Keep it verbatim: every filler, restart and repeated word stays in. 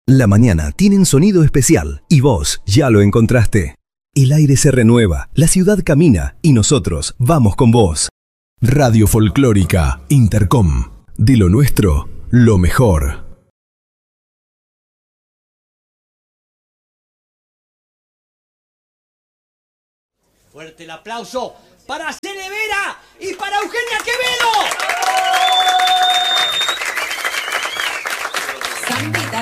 La mañana tiene un sonido especial y vos ya lo encontraste. El aire se renueva, la ciudad camina y nosotros vamos con vos. Radio Folclórica Intercom. De lo nuestro, lo mejor. Fuerte el aplauso para Cele Vera y para Eugenia Quevedo.